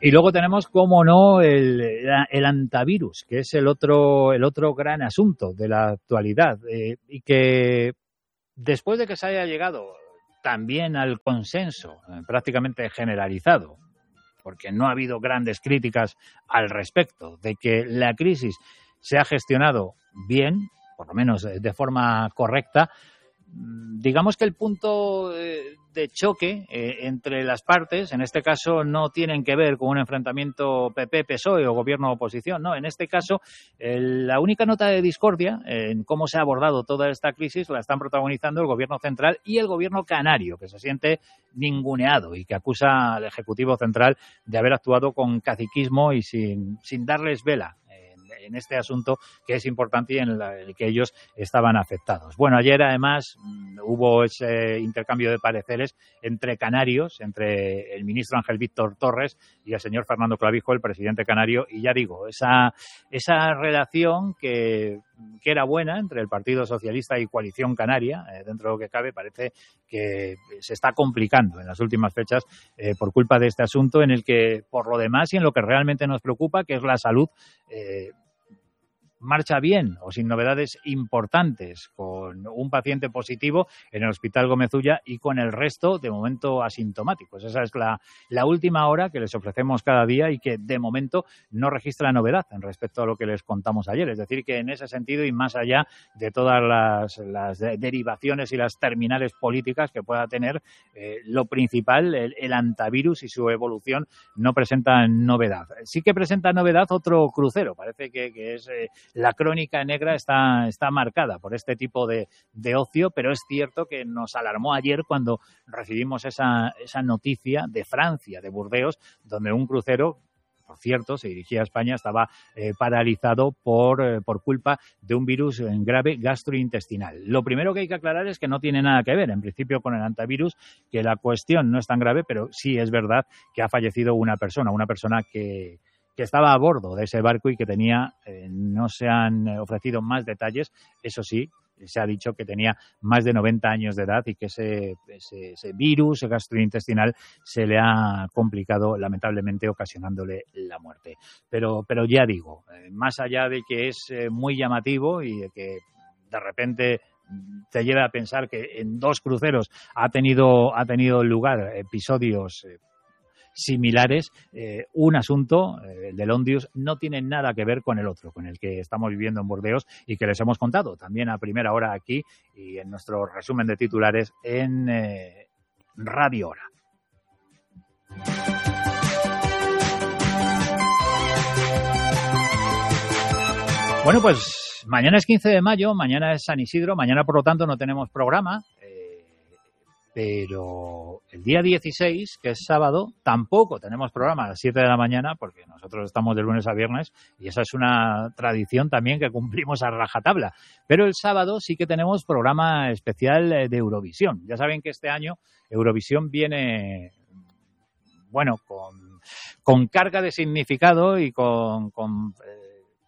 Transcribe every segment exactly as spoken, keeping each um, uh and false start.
Y luego tenemos, como no, el, el antivirus, que es el otro, el otro gran asunto de la actualidad, eh, y que después de que se haya llegado también al consenso eh, prácticamente generalizado, porque no ha habido grandes críticas al respecto, de que la crisis se ha gestionado bien, por lo menos de forma correcta, digamos que el punto de choque eh, entre las partes, en este caso, no tienen que ver con un enfrentamiento P P P S O E o gobierno-oposición, no, en este caso, eh, la única nota de discordia eh, en cómo se ha abordado toda esta crisis la están protagonizando el gobierno central y el gobierno canario, que se siente ninguneado y que acusa al Ejecutivo Central de haber actuado con caciquismo y sin, sin darles vela en este asunto que es importante y en la, el que ellos estaban afectados. Bueno, ayer además hubo ese intercambio de pareceres entre canarios, entre el ministro Ángel Víctor Torres y el señor Fernando Clavijo, el presidente canario, y ya digo, esa, esa relación que, que era buena entre el Partido Socialista y Coalición Canaria, eh, dentro de lo que cabe, parece que se está complicando en las últimas fechas eh, por culpa de este asunto en el que, por lo demás, y en lo que realmente nos preocupa, que es la salud, eh, marcha bien o sin novedades importantes, con un paciente positivo en el Hospital Gómez Ulla y con el resto de momento asintomáticos. Esa es la, la última hora que les ofrecemos cada día y que de momento no registra novedad en respecto a lo que les contamos ayer. Es decir, que en ese sentido y más allá de todas las, las derivaciones y las terminales políticas que pueda tener, eh, lo principal, el, el antivirus y su evolución no presentan novedad. Sí que presenta novedad otro crucero. Parece que, que es... Eh, La crónica negra está, está marcada por este tipo de, de ocio, pero es cierto que nos alarmó ayer cuando recibimos esa, esa noticia de Francia, de Burdeos, donde un crucero, por cierto, se dirigía a España, estaba eh, paralizado por, eh, por culpa de un virus grave gastrointestinal. Lo primero que hay que aclarar es que no tiene nada que ver, en principio, con el antivirus, que la cuestión no es tan grave, pero sí es verdad que ha fallecido una persona, una persona que... que estaba a bordo de ese barco y que tenía, eh, no se han ofrecido más detalles, eso sí, se ha dicho que tenía más de noventa años de edad y que ese, ese, ese virus gastrointestinal se le ha complicado, lamentablemente, ocasionándole la muerte. Pero, pero ya digo, eh, más allá de que es eh, muy llamativo y de que de repente te lleva a pensar que en dos cruceros ha tenido, ha tenido lugar episodios eh, similares, eh, un asunto, eh, el del Ondius, no tiene nada que ver con el otro, con el que estamos viviendo en Burdeos y que les hemos contado también a primera hora aquí y en nuestro resumen de titulares en eh, Radio Hora. Bueno, pues mañana es quince de mayo, mañana es San Isidro, mañana por lo tanto no tenemos programa, eh, pero el día dieciséis, que es sábado, tampoco tenemos programa a las siete de la mañana porque nosotros estamos de lunes a viernes y esa es una tradición también que cumplimos a rajatabla. Pero el sábado sí que tenemos programa especial de Eurovisión. Ya saben que este año Eurovisión viene, bueno, con, con carga de significado y con... con eh,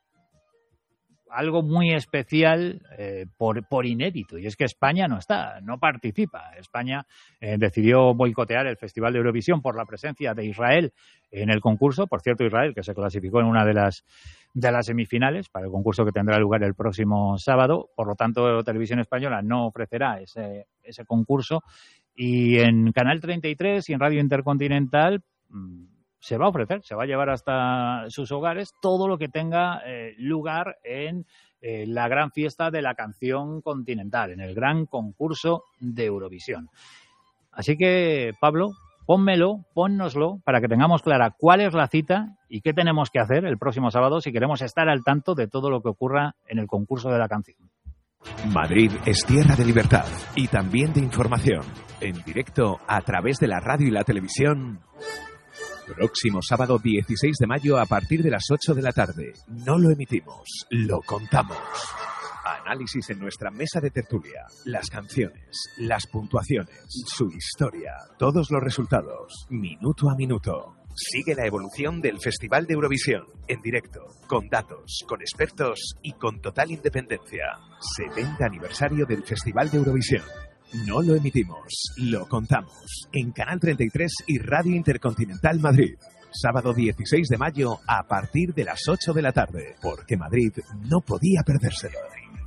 algo muy especial eh, por, por inédito, y es que España no está, no participa. España eh, decidió boicotear el Festival de Eurovisión por la presencia de Israel en el concurso. Por cierto, Israel, que se clasificó en una de las de las semifinales para el concurso que tendrá lugar el próximo sábado. Por lo tanto, Televisión Española no ofrecerá ese, ese concurso, y en Canal treinta y tres y en Radio Intercontinental mmm, se va a ofrecer, se va a llevar hasta sus hogares todo lo que tenga eh, lugar en eh, la gran fiesta de la canción continental, en el gran concurso de Eurovisión. Así que, Pablo, pónmelo, pónnoslo, para que tengamos clara cuál es la cita y qué tenemos que hacer el próximo sábado si queremos estar al tanto de todo lo que ocurra en el concurso de la canción. Madrid es tierra de libertad y también de información. En directo, a través de la radio y la televisión... Próximo sábado dieciséis de mayo a partir de las ocho de la tarde. No lo emitimos, lo contamos. Análisis en nuestra mesa de tertulia. Las canciones, las puntuaciones, su historia, todos los resultados, minuto a minuto. Sigue la evolución del Festival de Eurovisión, en directo, con datos, con expertos y con total independencia. setenta aniversario del Festival de Eurovisión. No lo emitimos, lo contamos. En Canal treinta y tres y Radio Intercontinental Madrid. Sábado dieciséis de mayo a partir de las ocho de la tarde, porque Madrid no podía perdérselo.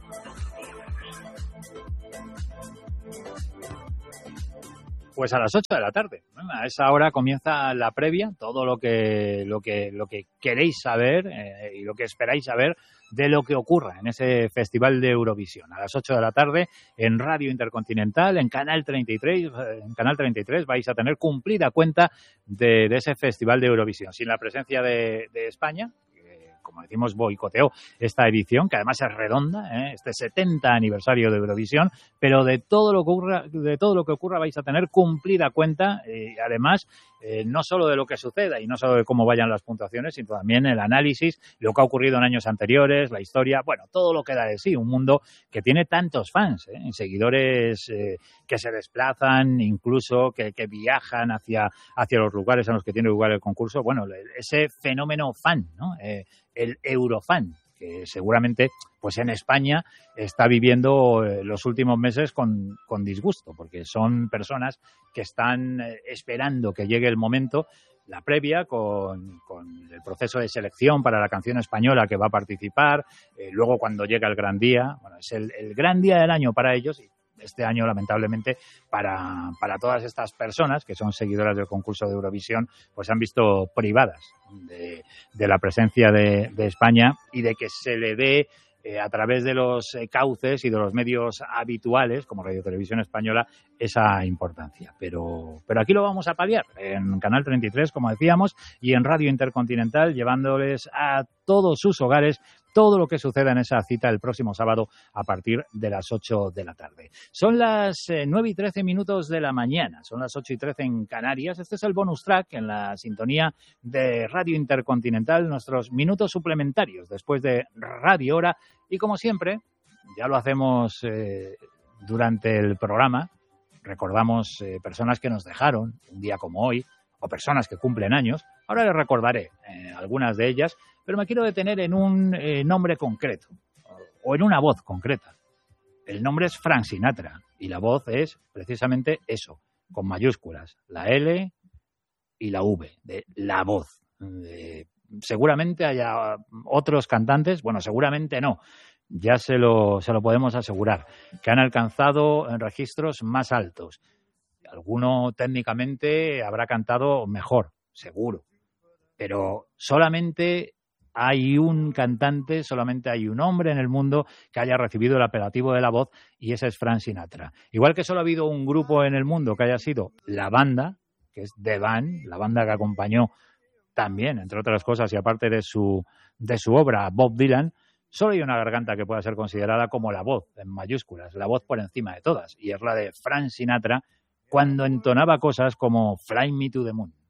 Pues a las ocho de la tarde. A esa hora comienza la previa, todo lo que lo que lo que queréis saber eh, y lo que esperáis saber de lo que ocurra en ese Festival de Eurovisión. A las ocho de la tarde en Radio Intercontinental, en Canal treinta y tres, en Canal treinta y tres vais a tener cumplida cuenta de, de ese Festival de Eurovisión. Sin la presencia de, de España, como decimos, boicoteó esta edición, que además es redonda, ¿eh? Este setenta aniversario de Eurovisión, pero de todo lo que ocurra, de todo lo que ocurra vais a tener cumplida cuenta, y eh, además, eh, no solo de lo que suceda y no solo de cómo vayan las puntuaciones, sino también el análisis, lo que ha ocurrido en años anteriores, la historia, bueno, todo lo que da de sí, un mundo que tiene tantos fans, ¿eh? seguidores eh, que se desplazan, incluso que, que viajan hacia, hacia los lugares en los que tiene lugar el concurso, bueno, ese fenómeno fan, ¿no? Eh, el Eurofan, que seguramente pues en España está viviendo eh, los últimos meses con, con disgusto, porque son personas que están eh, esperando que llegue el momento, la previa con, con el proceso de selección para la canción española que va a participar, eh, luego cuando llega el gran día, bueno, es el, el gran día del año para ellos y este año, lamentablemente, para, para todas estas personas que son seguidoras del concurso de Eurovisión, pues se han visto privadas de, de la presencia de, de España y de que se le dé eh, a través de los eh, cauces y de los medios habituales, como Radio Televisión Española, esa importancia. Pero, pero aquí lo vamos a paliar en Canal treinta y tres, como decíamos, y en Radio Intercontinental, llevándoles a todos sus hogares todo lo que suceda en esa cita el próximo sábado a partir de las ocho de la tarde. Son las eh, nueve y trece minutos de la mañana, son las ocho y trece en Canarias. Este es el bonus track en la sintonía de Radio Intercontinental, nuestros minutos suplementarios después de Radio Hora. Y como siempre, ya lo hacemos eh, durante el programa, recordamos eh, personas que nos dejaron un día como hoy, o personas que cumplen años. Ahora les recordaré eh, algunas de ellas, pero me quiero detener en un eh, nombre concreto, o en una voz concreta. El nombre es Frank Sinatra, y la voz es precisamente eso, con mayúsculas, la L y la V, de la voz. Eh, seguramente haya otros cantantes, bueno, seguramente no, ya se lo, se lo podemos asegurar, que han alcanzado registros más altos. Alguno técnicamente habrá cantado mejor, seguro. Pero solamente hay un cantante, solamente hay un hombre en el mundo que haya recibido el apelativo de la voz, y ese es Frank Sinatra. Igual que solo ha habido un grupo en el mundo que haya sido la banda, que es The Band, la banda que acompañó también, entre otras cosas, y aparte de su, de su obra, Bob Dylan, solo hay una garganta que pueda ser considerada como la voz, en mayúsculas, la voz por encima de todas, y es la de Frank Sinatra, cuando entonaba cosas como Fly Me to the Moon.